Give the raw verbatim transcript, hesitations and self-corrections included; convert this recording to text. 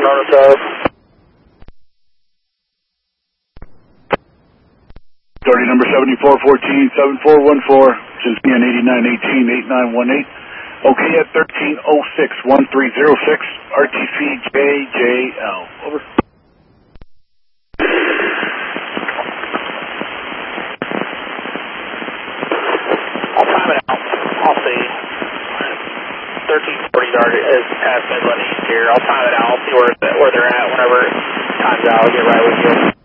North South. Authority number seventy-four fourteen, seven four one four, which is B N eighty-nine eighteen, eight nine one eight. Okay at thirteen oh six, one three oh six, R T C J J L. Over. I'll time it out. I'll see. thirteen forty yard is past Midland East here. I'll time it out. I'll see where, where they're at. Whenever it times out, I'll get right with you.